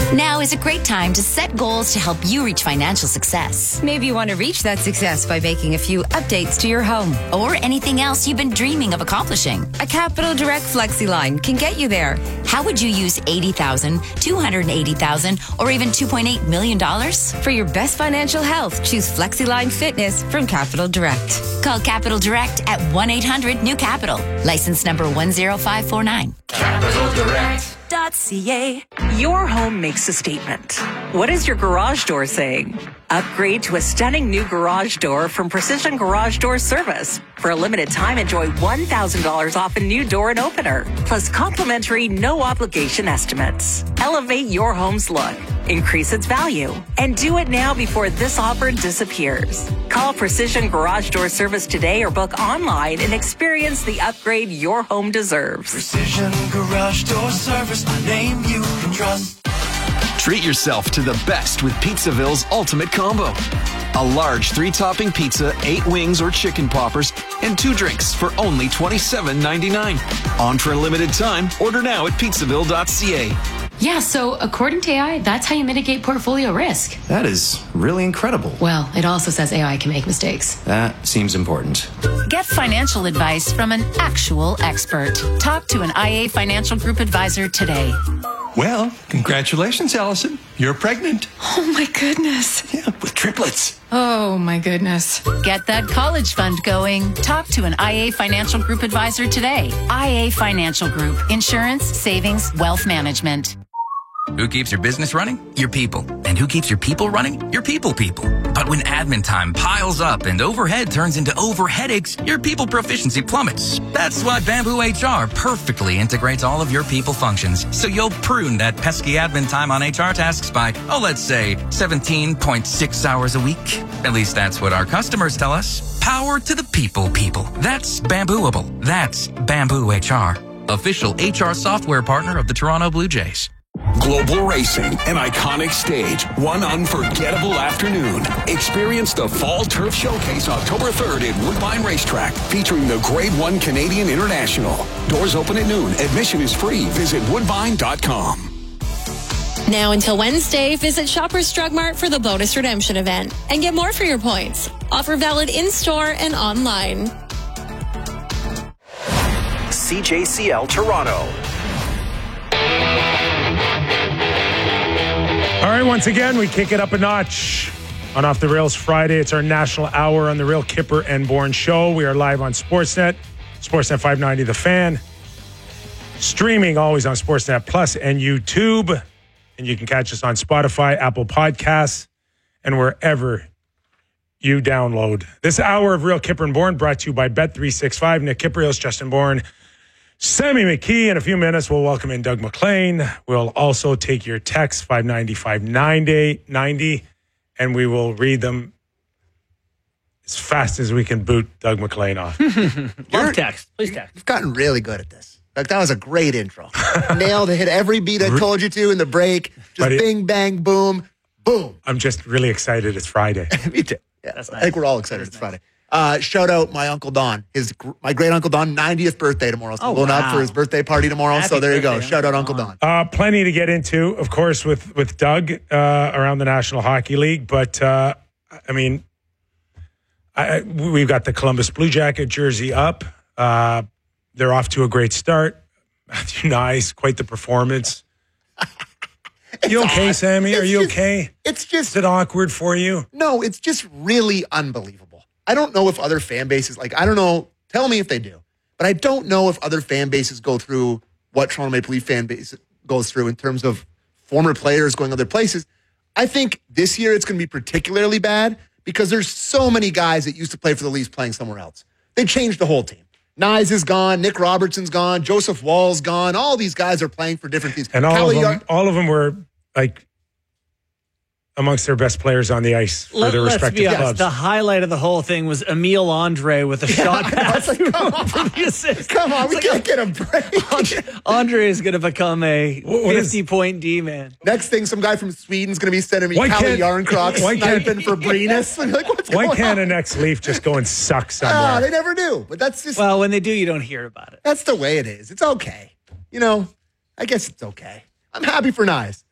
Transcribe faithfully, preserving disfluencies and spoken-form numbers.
Now is a great time to set goals to help you reach financial success. Maybe you want to reach that success by making a few updates to your home. Or anything else you've been dreaming of accomplishing. A Capital Direct Flexi line can get you there. How would you use eighty thousand dollars, two hundred eighty thousand dollars, or even two point eight million dollars? For your best financial health, choose FlexiLine Fitness from Capital Direct. Call Capital Direct at one eight hundred new capital. License number one zero five four nine. Capital Direct. .ca. Your home makes a statement. What is your garage door saying? Upgrade to a stunning new garage door from Precision Garage Door Service. For a limited time, enjoy one thousand dollars off a new door and opener, plus complimentary no-obligation estimates. Elevate your home's look, increase its value, and do it now before this offer disappears. Call Precision Garage Door Service today or book online and experience the upgrade your home deserves. Precision Garage Door Service, a name you can trust. Treat yourself to the best with Pizzaville's Ultimate Combo. A large three-topping pizza, eight wings or chicken poppers, and two drinks for only twenty-seven ninety-nine. On for a limited time. Order now at pizzaville dot c a. Yeah, so according to A I, that's how you mitigate portfolio risk. That is really incredible. Well, it also says A I can make mistakes. That seems important. Get financial advice from an actual expert. Talk to an I A Financial Group advisor today. Well, congratulations, Allison. You're pregnant. Oh, my goodness. Yeah, with triplets. Oh, my goodness. Get that college fund going. Talk to an I A Financial Group advisor today. I A Financial Group. Insurance, savings, wealth management. Who keeps your business running? Your people. And who keeps your people running? Your people people. But when admin time piles up and overhead turns into over headaches, your people proficiency plummets. That's why Bamboo H R perfectly integrates all of your people functions, so you'll prune that pesky admin time on H R tasks by, oh, let's say seventeen point six hours a week. At least that's what our customers tell us. Power to the people people. That's Bambooable. That's Bamboo H R. Official H R software partner of the Toronto Blue Jays. Global Racing, an iconic stage, one unforgettable afternoon. Experience the Fall Turf Showcase October third at Woodbine Racetrack, featuring the Grade one Canadian International. Doors open at noon. Admission is free. Visit woodbine dot com. Now until Wednesday, visit Shoppers Drug Mart for the bonus redemption event and get more for your points. Offer valid in-store and online. C J C L Toronto. All right, once again, we kick it up a notch on Off the Rails Friday. It's our national hour on the Real Kipper and Bourne Show. We are live on Sportsnet, Sportsnet five ninety The Fan. Streaming always on Sportsnet Plus and YouTube. And you can catch us on Spotify, Apple Podcasts, and wherever you download. This hour of Real Kipper and Bourne brought to you by Bet three sixty-five. Nick Kiprios, Justin Bourne, Sammy McKee. In a few minutes, we'll welcome in Doug McLean. We'll also take your texts, five ninety, five ninety, and we will read them as fast as we can boot Doug McLean off. Love text. Please text. You've gotten really good at this. Like, that was a great intro. Nailed it. Hit every beat I told you to in the break. Just Buddy, bing, bang, boom, boom. I'm just really excited it's Friday. Me too. Yeah, That's nice. I think we're all excited That's it's nice. Friday. Uh, shout out my Uncle Don. His my great Uncle Don, ninetieth birthday tomorrow. So oh, going wow. up for his birthday party tomorrow. Happy so there you birthday, go. Shout out Uncle Uncle Don. Uh, plenty to get into, of course, with with Doug uh, around the National Hockey League. But uh, I mean, I, we've got the Columbus Blue Jacket jersey up. Uh, they're off to a great start. Matthew Nyes, quite the performance. You okay, odd. Sammy? It's Are you just, okay? It's just... Is it awkward for you? No, it's just really unbelievable. I don't know if other fan bases, like, I don't know, tell me if they do, but I don't know if other fan bases go through what Toronto Maple Leaf fan base goes through in terms of former players going other places. I think this year it's going to be particularly bad because there's so many guys that used to play for the Leafs playing somewhere else. They changed the whole team. Nyes is gone. Nick Robertson's gone. Joseph Wall's gone. All these guys are playing for different teams. And all Kelly of them, Yar- all of them were like amongst their best players on the ice for Let, their let's respective be honest, clubs. the highlight of the whole thing was Emile Andre with a yeah, shot pass like, come on, for the assist. Come on, we like, can't get a break. Andre, Andre is going to become a fifty-point D-man. Next thing, some guy from Sweden's going to be sending me why Kalle Jarnkrok sniping for Brinus. Like, what's why going can't on? an ex-Leaf just go and suck somewhere? Ah, they never do. But that's just... Well, when they do, you don't hear about it. That's the way it is. It's okay. You know, I guess it's okay. I'm happy for Nyes.